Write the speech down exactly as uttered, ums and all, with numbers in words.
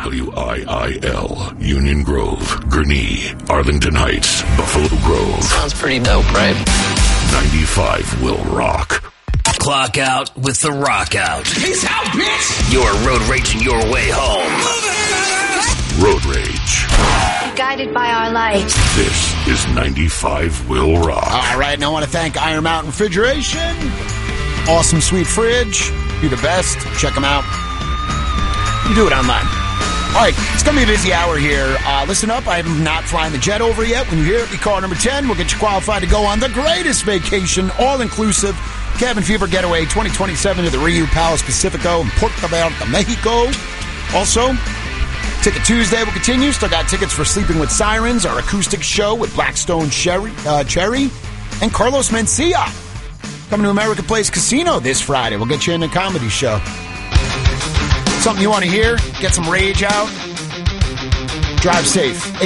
W I I L, Union Grove, Gurnee, Arlington Heights, Buffalo Grove. Sounds pretty dope, right? ninety-five will rock. Clock out with the rock out. Peace out, bitch! You're road raging your way home. Road Rage. Guided by our light. This is ninety-five will rock. All right, and I want to thank Iron Mountain Refrigeration. Awesome sweet fridge. You're the best. Check them out. You do it online. All right, it's going to be a busy hour here. Uh, listen up, I'm not flying the jet over yet. When you hear it, be call number ten. We'll get you qualified to go on the greatest vacation, all-inclusive, cabin fever getaway twenty twenty-seven to the Rio Palace Pacifico in Puerto Vallarta, Mexico. Also, Ticket Tuesday will continue. Still got tickets for Sleeping with Sirens, our acoustic show with Blackstone Cherry, uh, Cherry and Carlos Mencia. Coming to American Place Casino this Friday. We'll get you in a comedy show. Something you want to hear? Get some rage out? Drive safe.